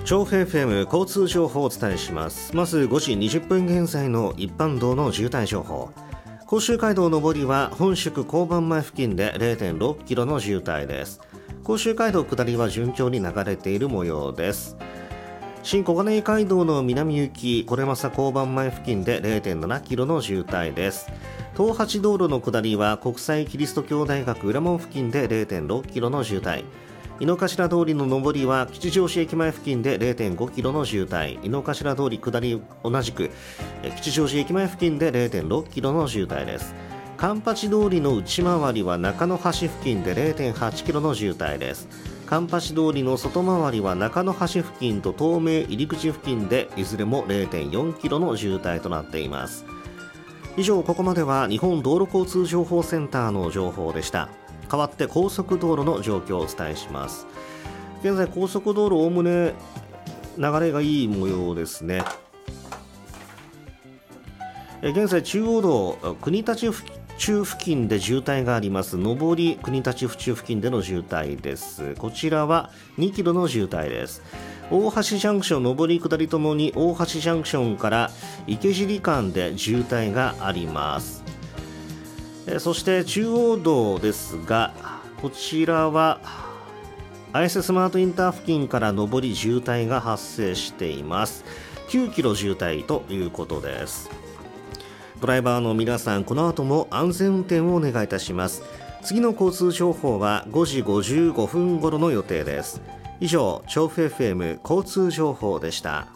調布 FM 交通情報をお伝えします。まず5時20分現在の一般道の渋滞情報。甲州街道上りは本宿交番前付近で 0.6 キロの渋滞です。甲州街道下りは順調に流れている模様です。新小金井街道の南行き是政交番前付近で 0.7 キロの渋滞です。東八道路の下りは国際キリスト教大学裏門付近で 0.6 キロの渋滞。井の頭通りの上りは吉祥寺駅前付近で 0.5 キロの渋滞。井の頭通り下り同じく吉祥寺駅前付近で 0.6 キロの渋滞です。環八通りの内回りは中野橋付近で 0.8 キロの渋滞です。環八通りの外回りは中野橋付近と東名入り口付近でいずれも 0.4 キロの渋滞となっています。以上、ここまでは日本道路交通情報センターの情報でした。代わって高速道路の状況をお伝えします。現在高速道路おおむね流れがいい模様ですね。現在中央道国立府中付近で渋滞があります。上り国立府中付近での渋滞です。こちらは2キロの渋滞です。大橋ジャンクション上り下りともに大橋ジャンクションから池尻間で渋滞があります。そして中央道ですが、こちらは綾瀬スマートインター付近から上り渋滞が発生しています。9キロ渋滞ということです。ドライバーの皆さん、この後も安全運転をお願いいたします。次の交通情報は5時55分頃の予定です。以上、調布 FM 交通情報でした。